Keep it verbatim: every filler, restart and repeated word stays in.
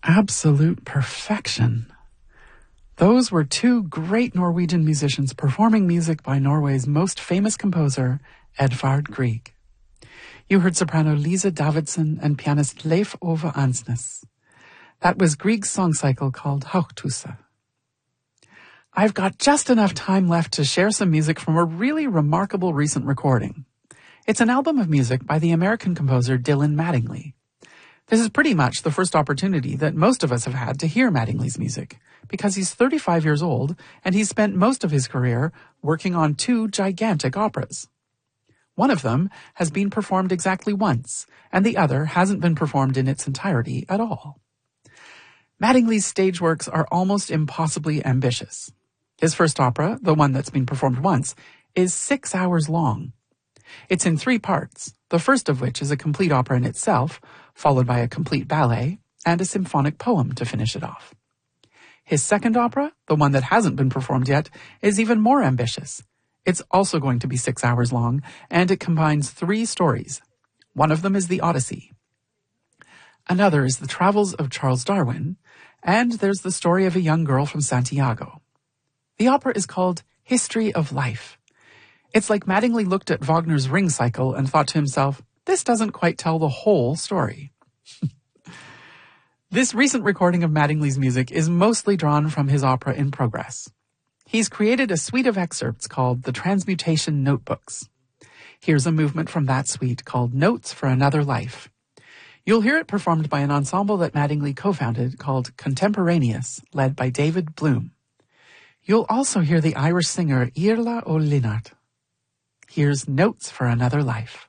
Absolute perfection. Those were two great Norwegian musicians performing music by Norway's most famous composer, Edvard Grieg. You heard soprano Lisa Davidson and pianist Leif Ove Ansnes. That was Grieg's song cycle called Hauchthuset. I've got just enough time left to share some music from a really remarkable recent recording. It's an album of music by the American composer Dylan Mattingly. This is pretty much the first opportunity that most of us have had to hear Mattingly's music, because he's thirty-five years old and he's spent most of his career working on two gigantic operas. One of them has been performed exactly once, and the other hasn't been performed in its entirety at all. Mattingly's stage works are almost impossibly ambitious. His first opera, the one that's been performed once, is six hours long. It's in three parts, the first of which is a complete opera in itself, followed by a complete ballet, and a symphonic poem to finish it off. His second opera, the one that hasn't been performed yet, is even more ambitious. It's also going to be six hours long, and it combines three stories. One of them is the Odyssey. Another is the travels of Charles Darwin, and there's the story of a young girl from Santiago. The opera is called History of Life. It's like Mattingly looked at Wagner's Ring cycle and thought to himself, this doesn't quite tell the whole story. This recent recording of Mattingly's music is mostly drawn from his opera in progress. He's created a suite of excerpts called the Transmutation Notebooks. Here's a movement from that suite called Notes for Another Life. You'll hear it performed by an ensemble that Mattingly co-founded called Contemporaneous, led by David Bloom. You'll also hear the Irish singer Iarla Ó Lionárt. Here's Notes for Another Life.